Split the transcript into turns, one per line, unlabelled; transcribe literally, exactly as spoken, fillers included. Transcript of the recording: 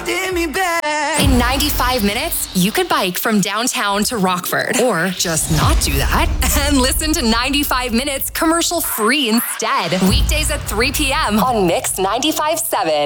holding me back.
In ninety-five minutes, you could bike from downtown to Rockford, or just not do that and listen to ninety-five minutes commercial free instead. Weekdays at three p.m. on Mix ninety-five point seven.